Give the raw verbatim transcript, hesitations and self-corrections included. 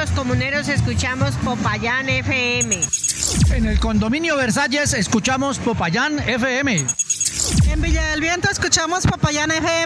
los comuneros escuchamos Popayán F M. En el condominio Versalles escuchamos Popayán F M. En Villa del Viento escuchamos Popayán F M.